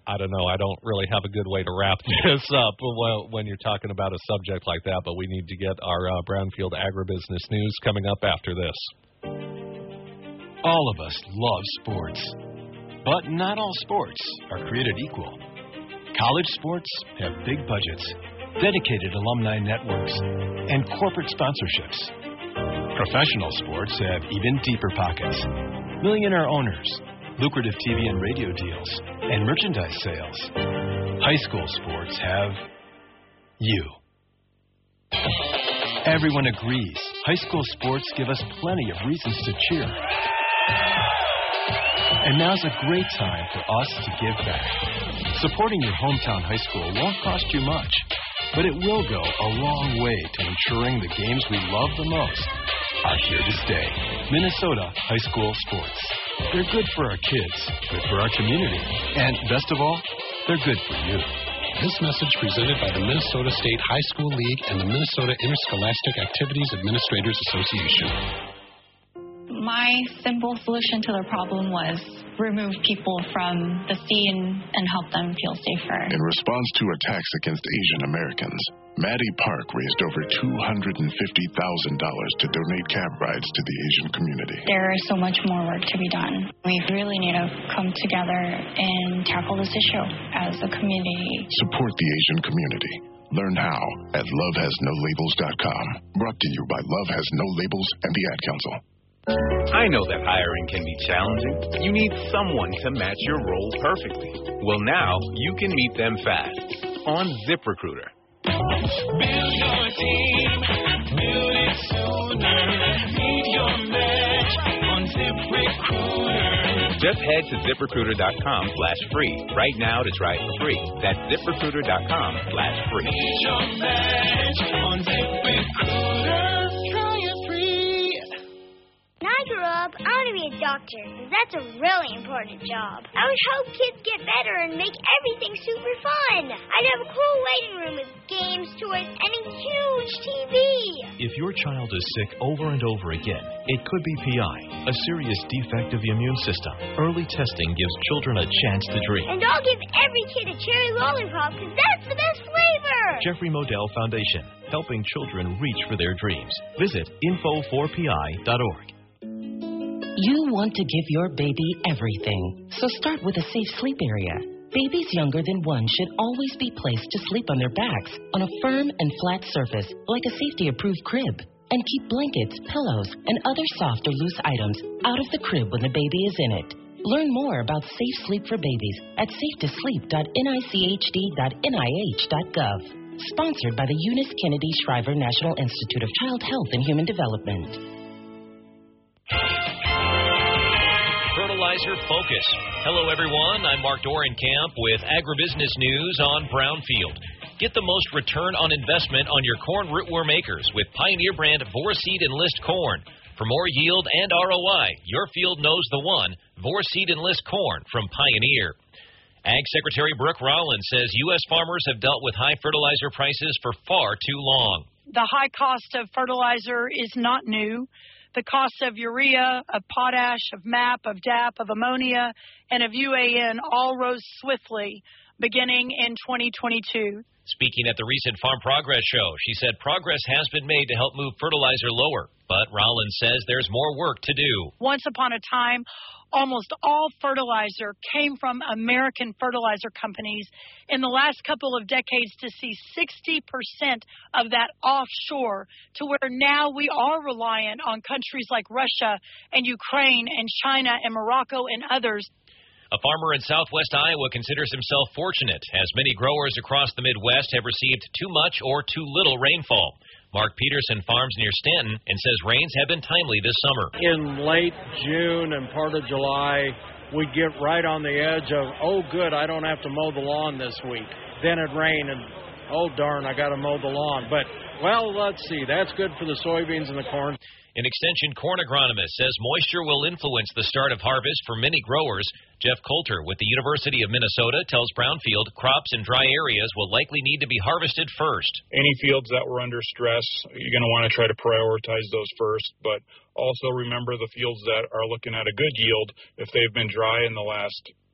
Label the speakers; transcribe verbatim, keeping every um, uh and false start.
Speaker 1: I don't know. I don't really have a good way to wrap this up when you're talking about a subject like that, but we need to get our uh, Brownfield Agribusiness News coming up after this.
Speaker 2: All of us love sports, but not all sports are created equal. College sports have big budgets, dedicated alumni networks, and corporate sponsorships. Professional sports have even deeper pockets, millionaire owners, lucrative T V and radio deals, and merchandise sales. High school sports have you. Everyone agrees high school sports give us plenty of reasons to cheer. And now's a great time for us to give back. Supporting your hometown high school won't cost you much, but it will go a long way to ensuring the games we love the most are here to stay. Minnesota high school sports. They're good for our kids, good for our community, and best of all, they're good for you.
Speaker 3: This message presented by the Minnesota State High School League and the Minnesota Interscholastic Activities Administrators Association.
Speaker 4: My simple solution to the problem was remove people from the scene and help them feel safer.
Speaker 5: In response to attacks against Asian Americans, Maddie Park raised over two hundred fifty thousand dollars to donate cab rides to the Asian community.
Speaker 4: There is so much more work to be done. We really need to come together and tackle this issue as a community.
Speaker 5: Support the Asian community. Learn how at love has no labels dot com. Brought to you by Love Has No Labels and the Ad Council.
Speaker 6: I know that hiring can be challenging. You need someone to match your role perfectly. Well, now you can meet them fast on ZipRecruiter.
Speaker 7: Build your team, build it sooner. Meet your match on ZipRecruiter.
Speaker 6: Just head to ZipRecruiter.com slash free right now to try it for free. That's ZipRecruiter.com slash free.
Speaker 7: Meet your match on ZipRecruiter. Try it free.
Speaker 8: When I grew up, I want to be a doctor, because that's a really important job. I would help kids get better and make everything super fun. I'd have a cool waiting room with games, toys, and a huge T V.
Speaker 9: If your child is sick over and over again, it could be P I, a serious defect of the immune system. Early testing gives children a chance to dream.
Speaker 8: And I'll give every kid a cherry lollipop, because that's the best flavor.
Speaker 9: Jeffrey Modell Foundation, helping children reach for their dreams. Visit info four p i dot org.
Speaker 10: You want to give your baby everything, so start with a safe sleep area. Babies younger than one should always be placed to sleep on their backs on a firm and flat surface like a safety-approved crib. And keep blankets, pillows, and other soft or loose items out of the crib when the baby is in it. Learn more about safe sleep for babies at safe to sleep dot niched dot N I H dot gov. Sponsored by the Eunice Kennedy Shriver National Institute of Child Health and Human Development.
Speaker 11: Fertilizer Focus. Hello, everyone. I'm Mark Dorenkamp with Agribusiness News on Brownfield. Get the most return on investment on your corn rootworm acres with Pioneer brand Vorseed Enlist corn. For more yield and R O I, your field knows the one, Vorseed Enlist corn from Pioneer. Ag Secretary Brooke Rollins says U S farmers have dealt with high fertilizer prices for far too long.
Speaker 12: The high cost of fertilizer is not new. The costs of urea, of potash, of M A P, of D A P, of ammonia, and of U A N all rose swiftly beginning in twenty twenty-two.
Speaker 11: Speaking at the recent Farm Progress Show, she said progress has been made to help move fertilizer lower, but Rollins says there's more work to do.
Speaker 12: Once upon a time, almost all fertilizer came from American fertilizer companies. In the last couple of decades, to see sixty percent of that offshore, to where now we are reliant on countries like Russia and Ukraine and China and Morocco and others.
Speaker 11: A farmer in southwest Iowa considers himself fortunate, as many growers across the Midwest have received too much or too little rainfall. Mark Peterson farms near Stanton and says rains have been timely this summer.
Speaker 13: In late June and part of July, we get right on the edge of, oh, good, I don't have to mow the lawn this week. Then it rained, and, oh, darn, I got to mow the lawn. But, well, let's see. That's good for the soybeans and the corn.
Speaker 11: An extension corn agronomist says moisture will influence the start of harvest for many growers. Jeff Coulter with the University of Minnesota tells Brownfield crops in dry areas will likely need to be harvested first.
Speaker 14: Any fields that were under stress, you're going to want to try to prioritize those first, but also remember the fields that are looking at a good yield, if they've been dry in the last